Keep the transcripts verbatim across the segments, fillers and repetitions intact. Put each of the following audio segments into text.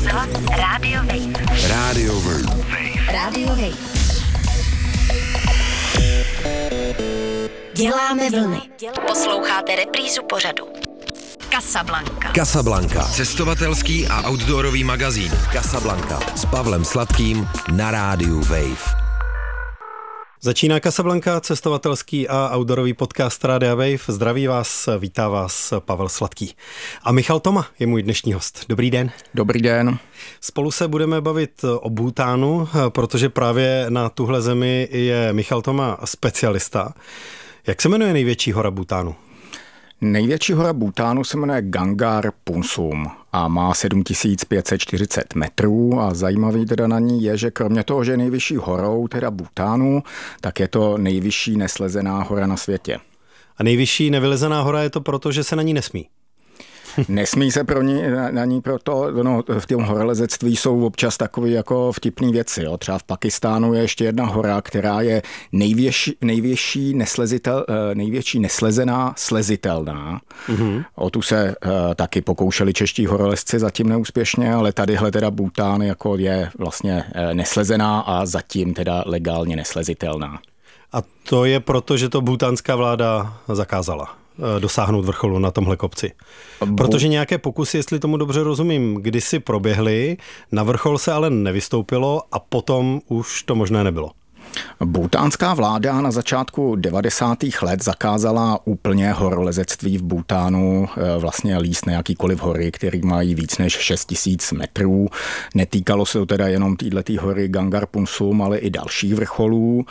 poslouchat Radio Wave. Radio Wave. Radio Wave. Děláme vlny. Posloucháte reprízu pořadu Casablanca. Casablanca. Cestovatelský a outdoorový magazín Casablanca s Pavlem Sladkým na rádiu Wave. Začíná Casablanca, cestovatelský a outdoorový podcast Rádia Wave. Zdraví vás, vítá vás Pavel Sladký. A Michal Toma je můj dnešní host. Dobrý den. Dobrý den. Spolu se budeme bavit o Bhútánu, protože právě na tuhle zemi je Michal Toma specialista. Jak se jmenuje největší hora Bhútánu? Největší hora Bhútánu se jmenuje Gangar Punsum a má sedm tisíc pět set čtyřicet metrů a zajímavý teda na ní je, že kromě toho, že je nejvyšší horou, teda Bhútánu, tak je to nejvyšší neslezená hora na světě. A nejvyšší nevylezená hora je to proto, že se na ní nesmí? Nesmí se pro ní, na, na ní proto, no, v tom horolezectví jsou občas takové jako vtipné věci. Jo. Třeba v Pakistánu je ještě jedna hora, která je největší, největší, neslezitel, největší neslezená slezitelná. Mm-hmm. O tu se uh, taky pokoušeli čeští horolezci, zatím neúspěšně, ale tadyhle teda Bhútán jako je vlastně uh, neslezená a zatím teda legálně neslezitelná. A to je proto, že to bhútánská vláda zakázala dosáhnout vrcholu na tomhle kopci. Protože nějaké pokusy, jestli tomu dobře rozumím, kdysi proběhly, na vrchol se ale nevystoupilo a potom už to možné nebylo. Bhútánská vláda na začátku devadesátých let zakázala úplně horolezectví v Bhútánu, vlastně líst na jakýkoliv hory, které mají víc než šest tisíc metrů. Netýkalo se to teda jenom této hory Gangar Punsum, ale i dalších vrcholů.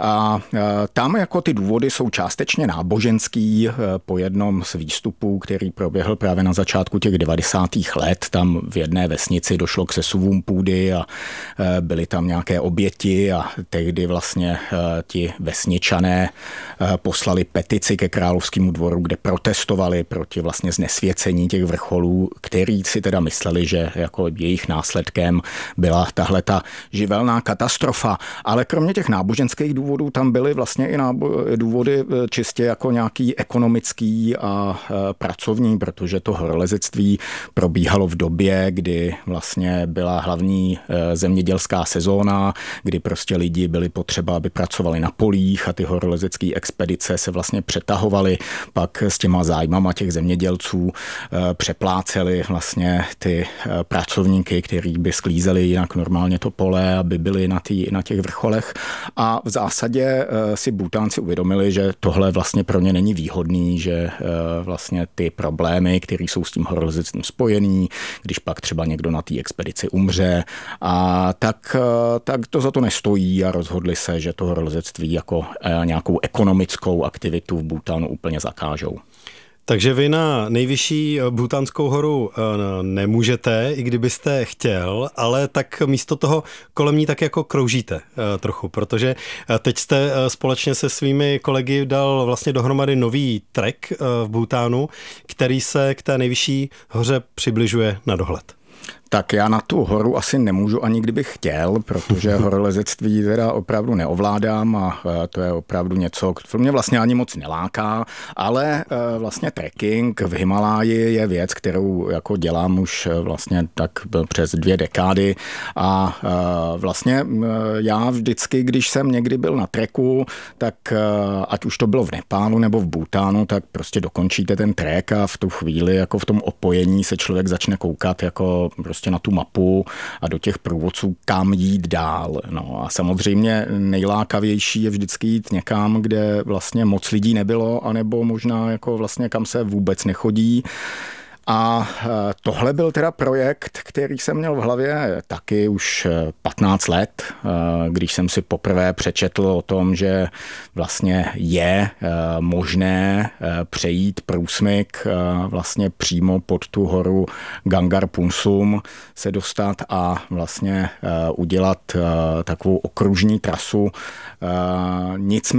A tam jako ty důvody jsou částečně náboženský. Po jednom z výstupů, který proběhl právě na začátku těch devadesátých let, tam v jedné vesnici došlo k sesuvům půdy a byly tam nějaké oběti a tehdy vlastně ti vesničané poslali petici ke královskému dvoru, kde protestovali proti vlastně znesvěcení těch vrcholů, který si teda mysleli, že jako jejich následkem byla tahle ta živelná katastrofa. Ale kromě těch náboženských důvodů tam byly vlastně i nábo- důvody čistě jako nějaký ekonomický a pracovní, protože to horolezectví probíhalo v době, kdy vlastně byla hlavní zemědělská sezóna, kdy prostě lidi byli potřeba, aby pracovali na polích a ty horolezecké expedice se vlastně přetahovaly pak s těma zájmama těch zemědělců, přepláceli vlastně ty pracovníky, kteří by sklízeli jinak normálně to pole, aby byli na, tý, na těch vrcholech a v zásadě si Bhútánci uvědomili, že tohle vlastně pro ně není výhodný, že vlastně ty problémy, které jsou s tím horolezectvím spojený, když pak třeba někdo na té expedici umře, a tak, tak to za to nestojí a rozhodli se, že to horolezectví jako nějakou ekonomickou aktivitu v Bhútánu úplně zakážou. Takže vy na nejvyšší bhútánskou horu nemůžete, i kdybyste chtěl, ale tak místo toho kolem ní tak jako kroužíte trochu, protože teď jste společně se svými kolegy dal vlastně dohromady nový trek v Bhútánu, který se k té nejvyšší hoře přibližuje na dohled. Tak já na tu horu asi nemůžu ani kdybych chtěl, protože horolezectví teda opravdu neovládám a to je opravdu něco, co mě vlastně ani moc neláká, ale vlastně trekking v Himaláji je věc, kterou jako dělám už vlastně tak přes dvě dekády a vlastně já vždycky, když jsem někdy byl na treku, tak ať už to bylo v Nepálu nebo v Bhútánu, tak prostě dokončíte ten trek a v tu chvíli jako v tom opojení se člověk začne koukat jako prostě na tu mapu a do těch průvodců, kam jít dál. No a samozřejmě nejlákavější je vždycky jít někam, kde vlastně moc lidí nebylo, anebo možná jako vlastně kam se vůbec nechodí. A tohle byl teda projekt, který jsem měl v hlavě taky už patnáct let, když jsem si poprvé přečetl o tom, že vlastně je možné přejít průsmyk vlastně přímo pod tu horu Gangar Punsum, se dostat a vlastně udělat takovou okružní trasu.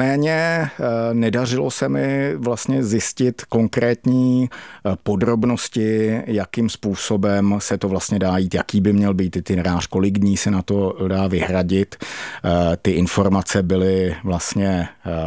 Nicméně nedařilo se mi vlastně zjistit konkrétní podrobnosti možnosti, jakým způsobem se to vlastně dá jít, jaký by měl být itinerář, kolik dní se na to dá vyhradit. Ty informace byly vlastně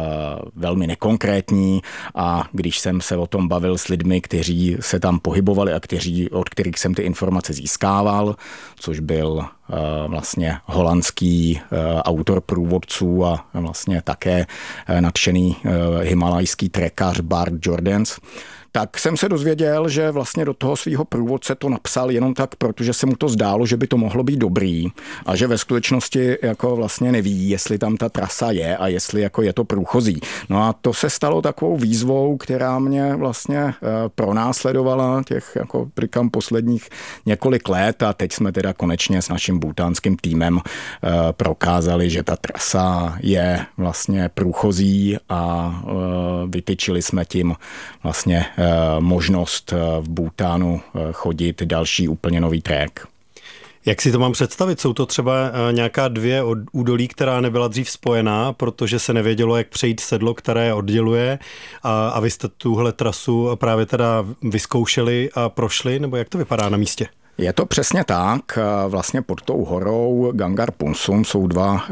velmi nekonkrétní a když jsem se o tom bavil s lidmi, kteří se tam pohybovali a kteří, od kterých jsem ty informace získával, což byl vlastně holandský autor průvodců a vlastně také nadšený himalajský trekář Bart Jordans, tak jsem se dozvěděl, že vlastně do toho svého průvodce to napsal jenom tak, protože se mu to zdálo, že by to mohlo být dobrý a že ve skutečnosti jako vlastně neví, jestli tam ta trasa je a jestli jako je to průchozí. No a to se stalo takovou výzvou, která mě vlastně pronásledovala těch jako říkám posledních několik let a teď jsme teda konečně s naším bhutánským týmem prokázali, že ta trasa je vlastně průchozí a vytyčili jsme tím vlastně možnost v Bhutánu chodit další úplně nový trek. Jak si to mám představit? Jsou to třeba nějaká dvě údolí, která nebyla dřív spojená, protože se nevědělo, jak přejít sedlo, které je odděluje a, a vy jste tuhle trasu právě teda vyzkoušeli a prošli, nebo jak to vypadá na místě? Je to přesně tak. Vlastně pod tou horou Gangar Punsum jsou dva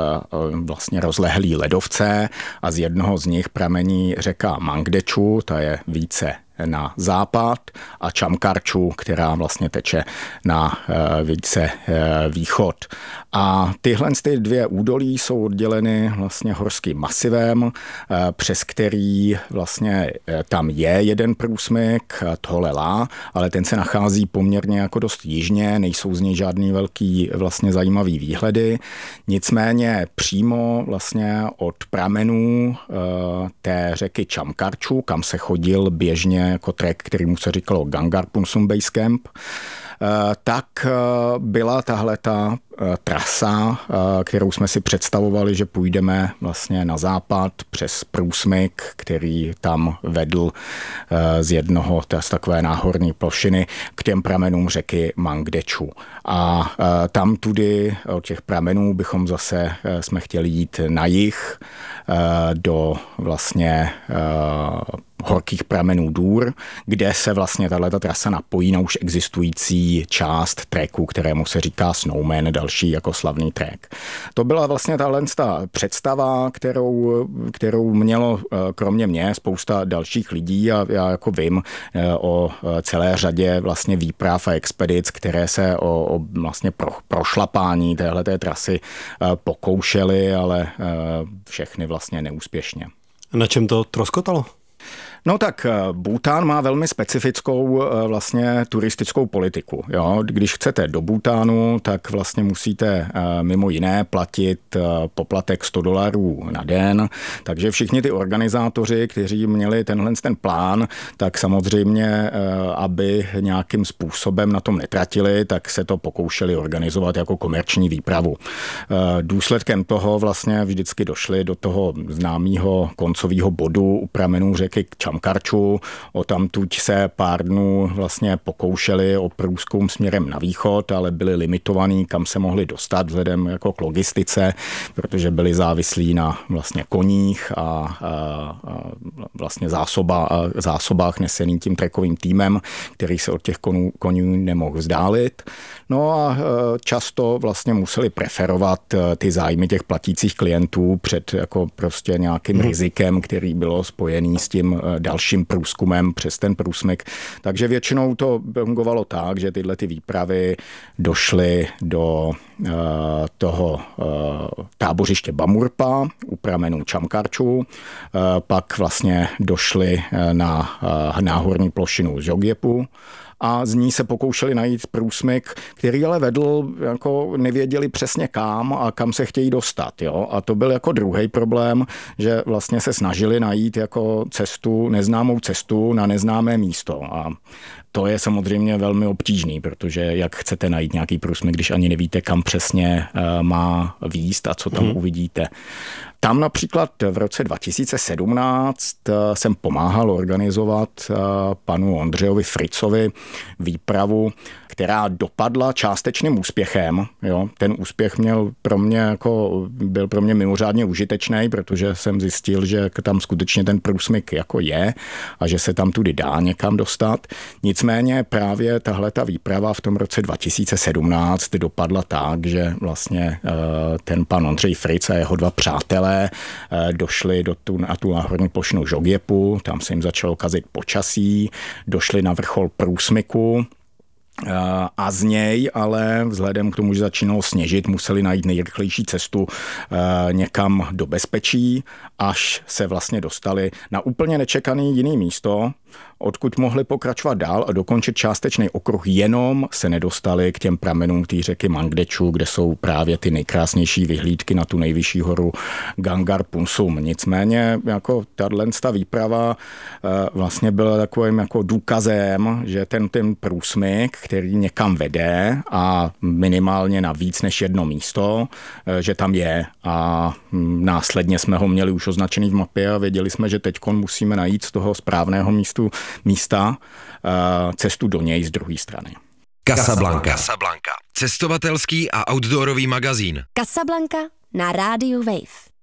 vlastně rozlehlý ledovce a z jednoho z nich pramení řeka Mangdechu, ta je více na západ, a Chamkarchu, která vlastně teče na více východ. A tyhle ty dvě údolí jsou odděleny vlastně horským masivem, přes který vlastně tam je jeden průsmyk, Tholela, ale ten se nachází poměrně jako dost jižně, nejsou z něj žádný velký vlastně zajímavý výhledy. Nicméně přímo vlastně od pramenů té řeky Chamkarchu, kam se chodil běžně jako trek, kterýmu se říkalo Gangar Punsum Base Camp, tak byla tahleta trasa, kterou jsme si představovali, že půjdeme vlastně na západ přes průsmyk, který tam vedl z jednoho z takové náhorní plošiny k těm pramenům řeky Mangdechu. A tam tudy od těch pramenů bychom zase jsme chtěli jít na jih do vlastně horkých pramenů Dur, kde se vlastně tato trasa napojí na už existující část treku, kterému se říká Snowman, další jako slavný trek. To byla vlastně tahle představa, kterou, kterou mělo kromě mě spousta dalších lidí a já jako vím o celé řadě vlastně výprav a expedic, které se o, o vlastně pro, prošlapání téhleté trasy pokoušely, ale všechny vlastně neúspěšně. Na čem to troskotalo? No tak Bhután má velmi specifickou vlastně turistickou politiku. Jo? Když chcete do Bhutánu, tak vlastně musíte mimo jiné platit poplatek sto dolarů na den, takže všichni ty organizátoři, kteří měli tenhle ten plán, tak samozřejmě, aby nějakým způsobem na tom netratili, tak se to pokoušeli organizovat jako komerční výpravu. Důsledkem toho vlastně vždycky došli do toho známého koncového bodu u pramenů řeky Chamkarchu, o tamtuť se pár dnů vlastně pokoušeli o průzkum směrem na východ, ale byli limitovaní, kam se mohli dostat vzhledem jako k logistice, protože byli závislí na vlastně koních a, a, a vlastně zásoba, a zásobách nesený tím trekovým týmem, který se od těch konů, konů nemohl vzdálit. No a často vlastně museli preferovat ty zájmy těch platících klientů před jako prostě nějakým hmm. rizikem, který bylo spojený s tím dalším průzkumem přes ten průsmyk. Takže většinou to fungovalo tak, že tyhle ty výpravy došly do uh, toho uh, tábořiště Bamurpa u pramenů Chamkarchu, uh, pak vlastně došly na uh, náhorní plošinu Jogjepu a z ní se pokoušeli najít průsmyk, který ale vedl, jako nevěděli přesně kam a kam se chtějí dostat. Jo? A to byl jako druhý problém, že vlastně se snažili najít jako cestu, neznámou cestu na neznámé místo. A to je samozřejmě velmi obtížný, protože jak chcete najít nějaký průsmyk, když ani nevíte, kam přesně má výjist a co tam hmm. uvidíte. Tam například v roce dva tisíce sedmnáct jsem pomáhal organizovat panu Ondřejovi Fricovi výpravu, která dopadla částečným úspěchem. Jo. Ten úspěch měl pro mě jako, byl pro mě mimořádně užitečný, protože jsem zjistil, že tam skutečně ten průsmyk jako je a že se tam tudy dá někam dostat. Nicméně právě tahle ta výprava v tom roce dva tisíce sedmnáct dopadla tak, že vlastně ten pan Ondřej Fritz a jeho dva přátelé došli do tu, na tu náhorní plošinu Žogjepu, tam se jim začalo kazit počasí, došli na vrchol průsmyku a z něj ale vzhledem k tomu, že začínalo sněžit, museli najít nejrychlejší cestu někam do bezpečí, až se vlastně dostali na úplně nečekaný jiný místo, odkud mohli pokračovat dál a dokončit částečný okruh, jenom se nedostali k těm pramenům té řeky Mangdeču, kde jsou právě ty nejkrásnější vyhlídky na tu nejvyšší horu Gangar Punsum. Nicméně jako tato výprava vlastně byla takovým jako důkazem, že ten, ten průsmyk, který někam vede a minimálně na víc než jedno místo, že tam je a následně jsme ho měli už označený v mapě a věděli jsme, že teďkon musíme najít z toho správného místu, místa cestu do něj z druhé strany. Casablanca. Casablanca. Cestovatelský a outdoorový magazín. Casablanca na rádiu Wave.